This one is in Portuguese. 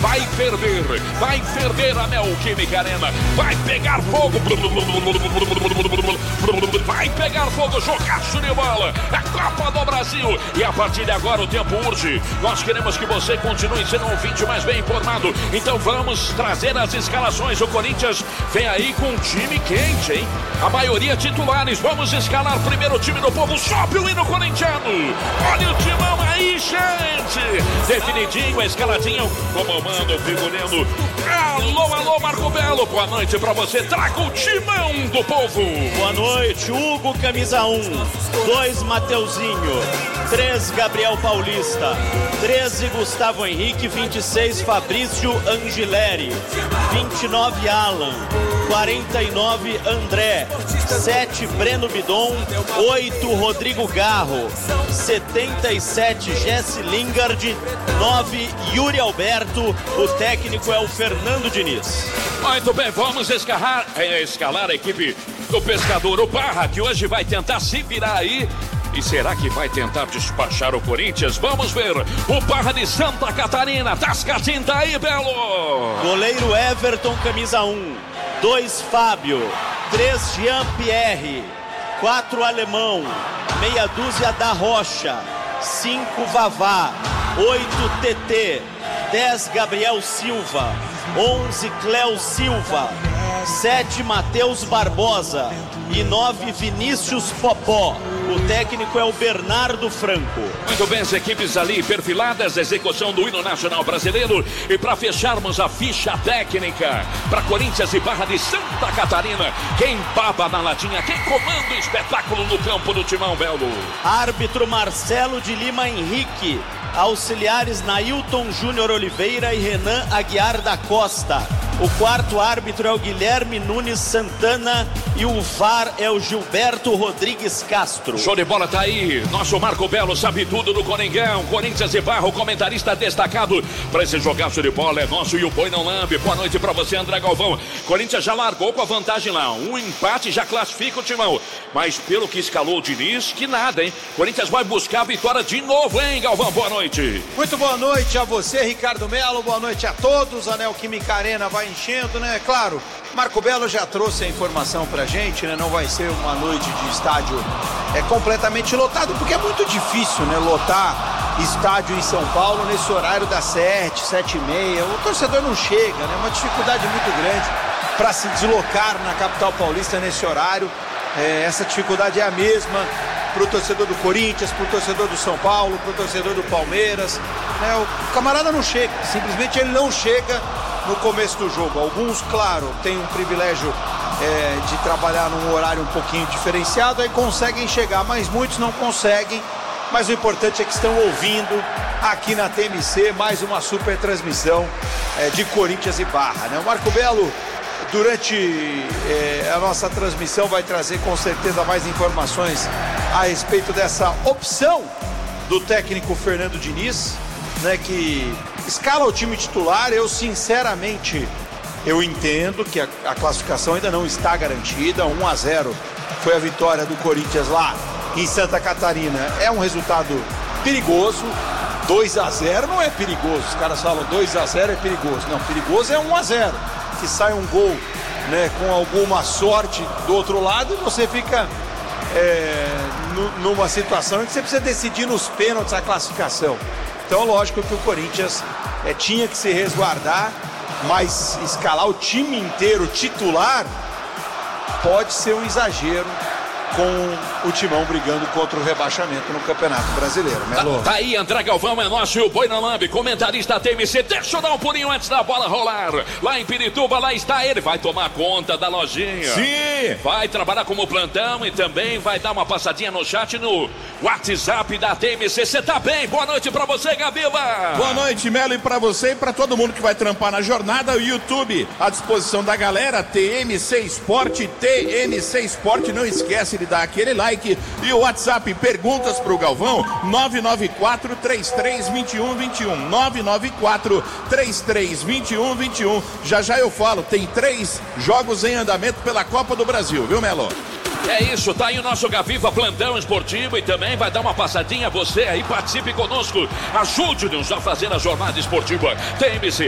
vai ferver a Neoquímica Arena, vai pegar fogo, vai pegar fogo, jogaço de bola, a Copa do Brasil, e a partir de agora o tempo urge, nós queremos que você continue sendo um ouvinte mais bem informado, então vamos trazer as escalações. O Corinthians vem aí com um time quente, hein? A maioria titulares. Vamos escalar primeiro o time do povo. Sobe o hino corintiano. Olha o timão aí, gente. Definidinho, escaladinho. Comando o figurino. Alô, Marco Belo. Boa noite pra você. Traga o timão do povo. Boa noite. Hugo, camisa 1. 2, Mateuzinho. 3, Gabriel Paulista. 13, Gustavo Henrique. 26, Fabrício Angileri. 29, Alan. 49, André. 7, Breno Bidon. 8, Rodrigo Garro. 77, Jesse Lingard. 9, Yuri Alberto. O técnico é o Fernando Diniz. Muito bem, vamos escalar a equipe do Pescador. O Barra, que hoje vai tentar se virar aí. E será que vai tentar despachar o Corinthians? Vamos ver. O Barra de Santa Catarina. Tascatim tá aí, Belo. Goleiro Everton, camisa 1. 2, Fábio. 3, Jean-Pierre. 4, Alemão. Meia dúzia da Rocha. 5, Vavá. 8, TT. 10, Gabriel Silva. 11, Cléo Silva. 7, Matheus Barbosa. E 9, Vinícius Popó. O técnico é o Bernardo Franco. Muito bem, as equipes ali perfiladas, execução do hino nacional brasileiro. E para fecharmos a ficha técnica para Corinthians e Barra de Santa Catarina, quem baba na latinha, quem comanda o espetáculo no campo do timão, Belo? Árbitro Marcelo de Lima Henrique. Auxiliares Nailton Júnior Oliveira e Renan Aguiar da Costa. O quarto árbitro é o Guilherme Nunes Santana e o VAR é o Gilberto Rodrigues Castro. Show de bola, tá aí. Nosso Marco Belo sabe tudo do Coringão. Corinthians e Barra, o comentarista destacado para esse jogaço de bola é nosso e o Boi não lambe. Boa noite para você, André Galvão. Corinthians já largou com a vantagem lá. Um empate já classifica o timão. Mas pelo que escalou o Diniz, que nada, hein? Corinthians vai buscar a vitória de novo, hein, Galvão? Boa noite. Muito boa noite a você, Ricardo Melo. Boa noite a todos. A Neoquímica Arena vai enchendo, né? Claro, Marco Belo já trouxe a informação pra gente, né? Não vai ser uma noite de estádio completamente lotado, porque é muito difícil, né? Lotar estádio em São Paulo nesse horário das 7, 7h30. O torcedor não chega, né? É uma dificuldade muito grande para se deslocar na capital paulista nesse horário. Essa dificuldade é a mesma para o torcedor do Corinthians, para o torcedor do São Paulo, para o torcedor do Palmeiras, né? O camarada não chega, simplesmente ele não chega no começo do jogo. Alguns, claro, têm um privilégio de trabalhar num horário um pouquinho diferenciado, aí conseguem chegar, mas muitos não conseguem. Mas o importante é que estão ouvindo aqui na TMC mais uma super transmissão de Corinthians e Barra, né? O Marco Belo, durante a nossa transmissão, vai trazer com certeza mais informações a respeito dessa opção do técnico Fernando Diniz, né, que escala o time titular. Eu sinceramente, eu entendo que a classificação ainda não está garantida. 1-0 foi a vitória do Corinthians lá em Santa Catarina. É um resultado perigoso. 2-0 não é perigoso. Os caras falam 2-0 é perigoso. Não, perigoso é 1-0. Que sai um gol, né, com alguma sorte do outro lado, e você fica numa situação em que você precisa decidir nos pênaltis a classificação. Então, lógico que o Corinthians tinha que se resguardar, mas escalar o time inteiro titular pode ser um exagero, com o timão brigando contra o rebaixamento no Campeonato Brasileiro, Melo. Tá aí, André Galvão é nosso e o Boi na Lambe, comentarista TMC. Deixa eu dar um pulinho antes da bola rolar. Lá em Pirituba, lá está ele, vai tomar conta da lojinha. Sim! Vai trabalhar como plantão e também vai dar uma passadinha no chat no WhatsApp da TMC. Você tá bem? Boa noite pra você, Gabiba. Boa noite, Melo, e pra você e pra todo mundo que vai trampar na jornada. O YouTube à disposição da galera, TMC Esporte, TMC Esporte. Não esquece de dar aquele like. E o WhatsApp, perguntas pro Galvão, 994-33-2121, 994-33-2121. Já eu falo, tem 3 jogos em andamento pela Copa do Brasil, viu, Melo? É isso, tá aí o nosso Gaviva Plantão Esportivo e também vai dar uma passadinha, você aí participe conosco, ajude-nos a fazer a jornada esportiva TMC.